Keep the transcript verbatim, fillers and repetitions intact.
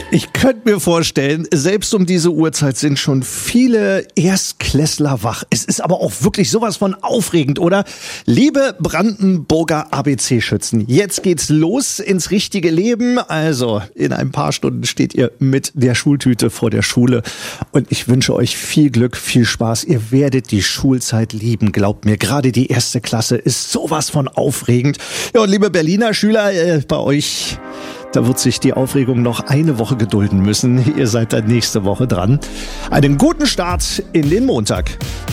Ich könnte mir vorstellen, selbst um diese Uhrzeit sind schon viele Erstklässler wach. Es ist aber auch wirklich sowas von aufregend, oder? Liebe Brandenburger A B C-Schützen, jetzt geht's los ins richtige Leben. Also, in ein paar Stunden steht ihr mit der Schultüte vor der Schule. Und ich wünsche euch viel Glück, viel Spaß. Ihr werdet die Schulzeit lieben, glaubt mir. Gerade die erste Klasse ist sowas von aufregend. Ja, und liebe Berliner Schüler, äh, bei euch... Da wird sich die Aufregung noch eine Woche gedulden müssen. Ihr seid dann nächste Woche dran. Einen guten Start in den Montag.